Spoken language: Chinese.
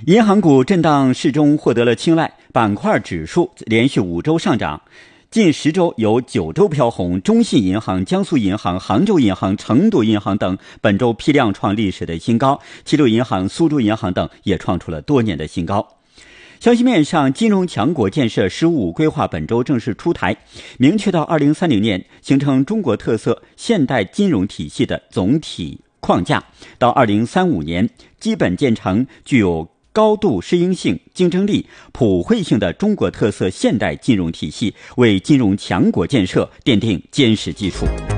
银行股震荡市中获得了青睐，板块指数连续5周上涨，近10周有9周飘红，中信银行、江苏银行、杭州银行、成都银行等本周批量创历史的新高，齐鲁银行、苏州银行等也创出了多年的新高。消息面上，金融强国建设“15”规划本周正式出台，明确到2030年形成中国特色现代金融体系的总体框架，到2035年基本建成具有高度适应性、竞争力、普惠性的中国特色现代金融体系，为金融强国建设奠定坚实基础。